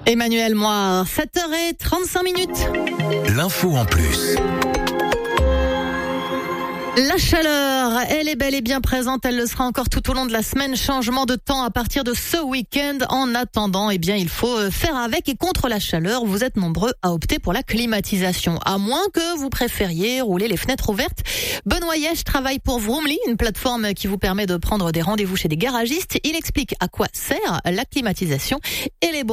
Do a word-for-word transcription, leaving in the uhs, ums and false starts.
Emmanuel Moire, sept heures trente-cinq minutes. L'info en plus. La chaleur, elle est bel et bien présente, elle le sera encore tout au long de la semaine. Changement de temps à partir de ce week-end. En attendant, eh bien, il faut faire avec et contre la chaleur. Vous êtes nombreux à opter pour la climatisation, à moins que vous préfériez rouler les fenêtres ouvertes. Benoît Yesch travaille pour Vroomly, une plateforme qui vous permet de prendre des rendez-vous chez des garagistes. Il explique à quoi sert la climatisation et les bons